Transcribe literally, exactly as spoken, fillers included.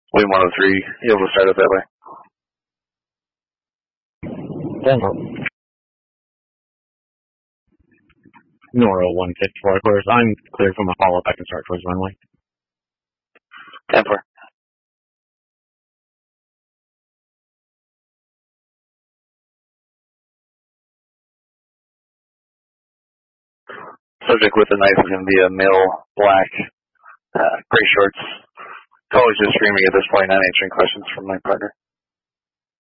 Wind one oh three, you'll able to start it that way. ten four. Nora one fifty-four, of course. I'm clear from a follow-up. I can start towards runway. ten four. Subject with the knife is going to be a male, black, uh, gray shorts. College is streaming at this point, not answering questions from my partner.